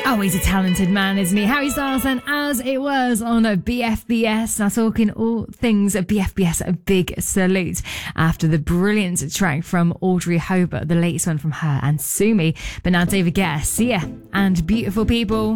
Oh, he's a talented man, isn't he? Harry Styles, and As It Was on a BFBS. Now, talking all things BFBS, a big salute after the brilliant track from Audrey Hobart, the latest one from her and Sumi. But now David Guetta, See Ya, and Beautiful People.